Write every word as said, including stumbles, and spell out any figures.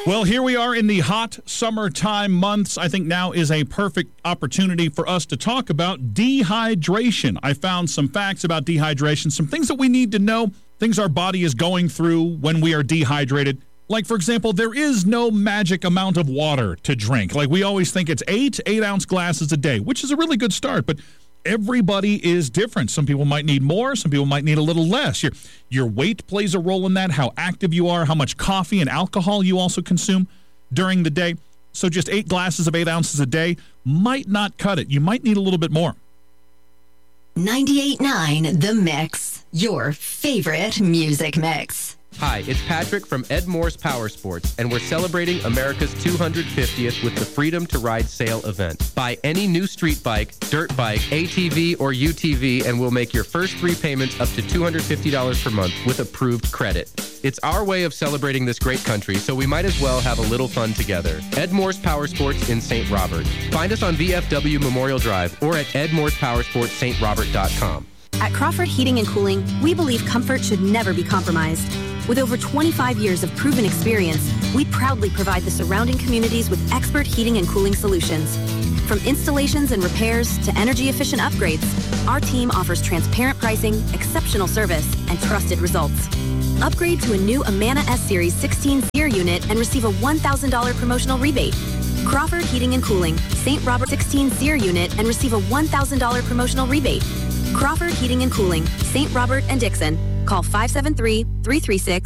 Well, here we are in the hot summertime months. I think now is a perfect opportunity for us to talk about dehydration. I found some facts about dehydration, some things that we need to know, things our body is going through when we are dehydrated. Like, for example, there is no magic amount of water to drink. Like, we always think it's eight, eight-ounce glasses a day, which is a really good start, but everybody is different. Some people might need more. Some people might need a little less. Your, your weight plays a role in that, how active you are, how much coffee and alcohol you also consume during the day. So just eight glasses of eight ounces a day might not cut it. You might need a little bit more. ninety-eight point nine The Mix, your favorite music mix. Hi, it's Patrick from Ed Moore's Power Sports, and we're celebrating America's two hundred fiftieth with the Freedom to Ride sale event. Buy any new street bike, dirt bike, A T V, or U T V, and we'll make your first three payments up to two hundred fifty dollars per month with approved credit. It's our way of celebrating this great country, so we might as well have a little fun together. Ed Moore's Power Sports in Saint Robert. Find us on V F W Memorial Drive or at ed moores power sports st robert dot com. At Crawford Heating and Cooling, we believe comfort should never be compromised. With over twenty-five years of proven experience, we proudly provide the surrounding communities with expert heating and cooling solutions. From installations and repairs to energy-efficient upgrades, our team offers transparent pricing, exceptional service, and trusted results. Upgrade to a new Amana S-Series sixteen SEER unit and receive a one thousand dollars promotional rebate. Crawford Heating and Cooling, Saint Robert sixteen SEER unit and receive a one thousand dollars promotional rebate. Crawford Heating and Cooling, Saint Robert and Dixon. Call five seven three, three three six,